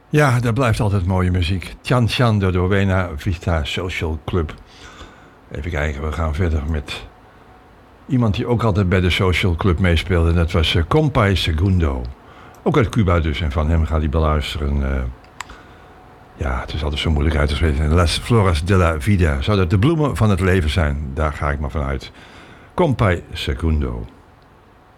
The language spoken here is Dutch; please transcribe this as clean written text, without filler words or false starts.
Ja, dat blijft altijd mooie muziek. Tjan Tjan de Buena Vista Social Club. Even kijken, we gaan verder met iemand die ook altijd bij de Social Club meespeelde. Dat was Compay Segundo. Ook uit Cuba dus. En van hem gaat hij beluisteren. Ja, het is altijd zo moeilijk uit te spreken. Las Flores de la Vida. Zou dat de bloemen van het leven zijn? Daar ga ik maar vanuit. Compay Segundo.